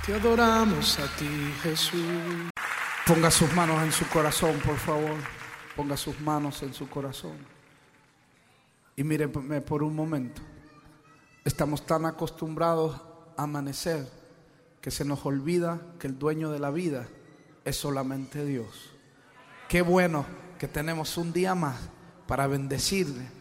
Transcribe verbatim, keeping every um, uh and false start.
Te adoramos a ti, Jesús. Ponga sus manos en su corazón, por favor. Ponga sus manos en su corazón. Y míreme por un momento. Estamos tan acostumbrados a amanecer que se nos olvida que el dueño de la vida es solamente Dios. Qué bueno que tenemos un día más para bendecirle,